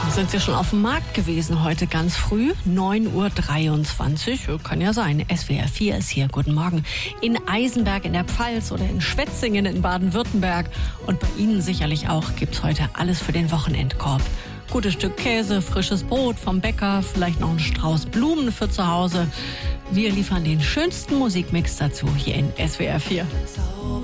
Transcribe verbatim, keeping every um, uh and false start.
Sind Sie schon auf dem Markt gewesen heute ganz früh? neun Uhr dreiundzwanzig, kann ja sein. S W R vier ist hier. Guten Morgen. In Eisenberg in der Pfalz oder in Schwetzingen in Baden-Württemberg. Und bei Ihnen sicherlich auch gibt's heute alles für den Wochenendkorb. Gutes Stück Käse, frisches Brot vom Bäcker, vielleicht noch ein Strauß Blumen für zu Hause. Wir liefern den schönsten Musikmix dazu hier in S W R vier.